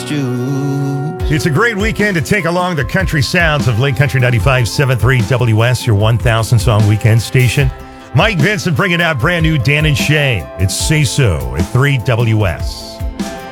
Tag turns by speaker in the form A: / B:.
A: it's true.
B: It's a great weekend to take along the country sounds of Lake Country 95.73 WS, your 1,000 song weekend station. Mike Vincent bringing out brand new Dan and Shay. It's Say So at 3 WS.